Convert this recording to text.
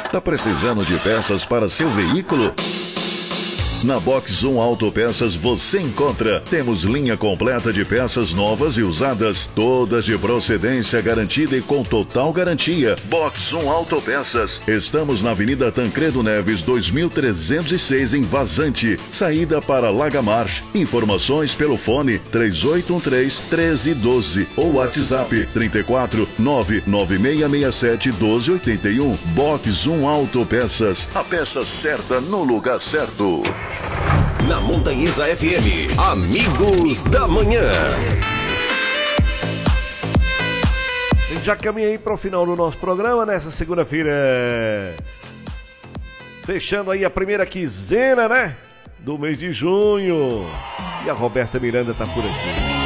Tá precisando de peças para seu veículo? Na Box 1 Autopeças você encontra. Temos linha completa de peças novas e usadas, todas de procedência garantida e com total garantia. Box 1 Autopeças. Estamos na Avenida Tancredo Neves, 2306 em Vazante, saída para Lagamar. Informações pelo fone 3813-1312 ou WhatsApp 34 99667 1281. Box 1 Autopeças. A peça certa no lugar certo. Na Montanhesa FM, Amigos da Manhã. A gente já caminha aí para o final do nosso programa nessa segunda-feira. Fechando aí a primeira quinzena, né? Do mês de junho. E a Roberta Miranda tá por aqui.